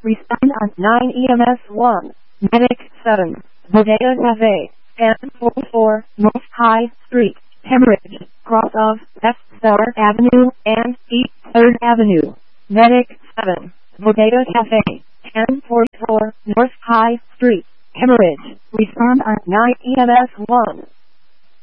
Respond on 9 EMS 1. Medic 7. Bodega Cafe. N44 North High Street. Hemorrhage. Cross of F Star Avenue and East 3rd Avenue. Medic 7. Bodega Cafe. N44 North High Street. Hemorrhage. Respond on 9 EMS 1.